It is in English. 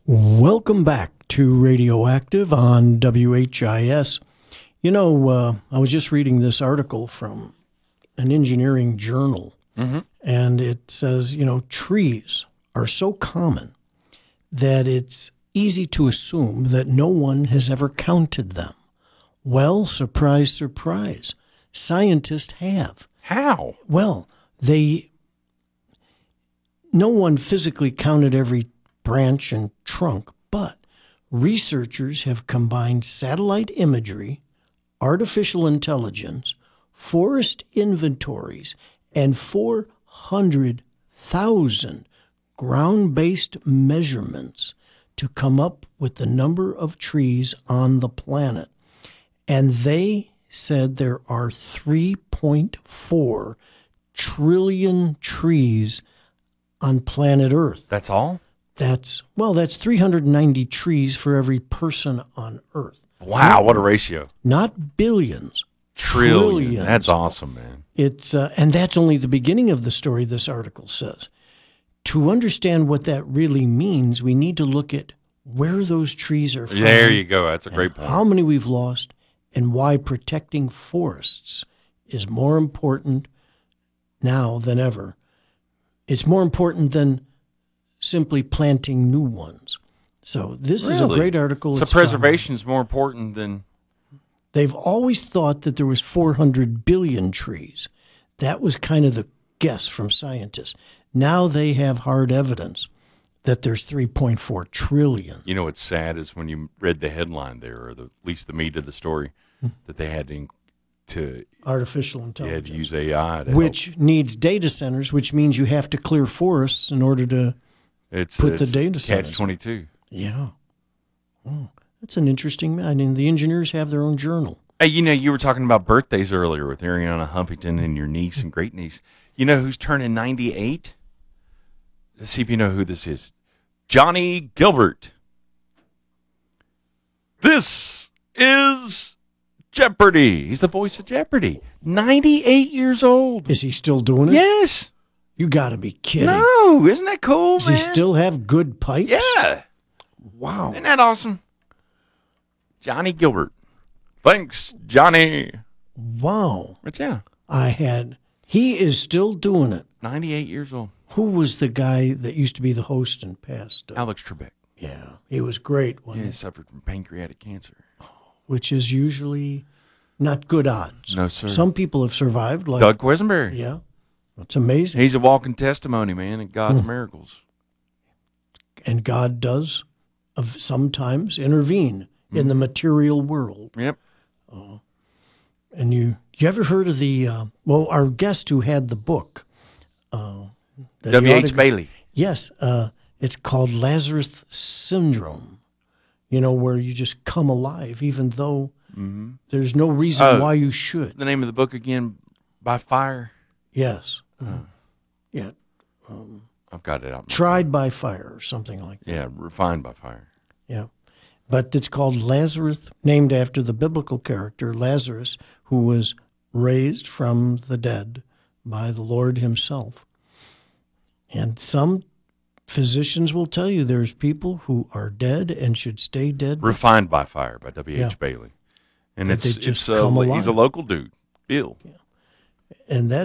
Welcome back to Radioactive on WHIS. You know, I was just reading this article from an engineering journal, and it says, trees are so common that it's easy to assume that no one has ever counted them. Well, surprise, surprise, scientists have. How? Well, no one physically counted every branch and trunk, but researchers have combined satellite imagery, artificial intelligence, forest inventories, and 400,000 ground-based measurements to come up with the number of trees on the planet. And they said there are 3.4 trillion trees on planet Earth. That's all? That's 390 trees for every person on Earth. Wow, what a ratio. Not billions. Trillion. That's awesome, man. It's and that's only the beginning of the story, this article says. To understand what that really means, we need to look at where those trees are from. There you go. That's a great point. How many we've lost, and why protecting forests is more important now than ever. It's more important than simply planting new ones. So this is a great article. So preservation is more important than... They've always thought that there was 400 billion trees. That was kind of the guess from scientists. Now they have hard evidence that there's 3.4 trillion. You know what's sad is when you read the headline there, or at least the meat of the story, that they had to artificial intelligence. You had to use AI to which needs data centers, which means you have to clear forests in order to put the data centers. Catch-22. Yeah. Oh, that's an interesting. I mean, the engineers have their own journal. Hey, you were talking about birthdays earlier with Ariana Huffington and your niece and great niece. You know who's turning 98? Let's see if you know who this is. Johnny Gilbert. This is Jeopardy. He's the voice of Jeopardy. 98 years old. Is he still doing it? Yes. You got to be kidding. No, isn't that cool, Does man? he still have good pipes? Yeah. Wow. Isn't that awesome? Johnny Gilbert. Thanks, Johnny. Wow. But yeah. He is still doing it. 98 years old. Who was the guy that used to be the host and passed? Alex Trebek. Yeah. He was great. He suffered from pancreatic cancer. Which is usually not good odds. No, sir. Some people have survived. Like Doug Quisenberry. Yeah. That's amazing. He's a walking testimony, man, of God's miracles. And God does sometimes intervene in the material world. Yep. And you ever heard of our guest who had the book? W.H. Bailey. Yes. It's called Lazarus Syndrome, where you just come alive, even though there's no reason why you should. The name of the book again, By Fire? Yes. Yeah. I've got it out. Tried by Fire or something like that. Yeah, Refined by Fire. Yeah. But it's called Lazarus, named after the biblical character Lazarus, who was raised from the dead by the Lord himself. And some physicians will tell you there's people who are dead and should stay dead. Refined by Fire by W.H. Bailey. And he's a local dude, Bill. And that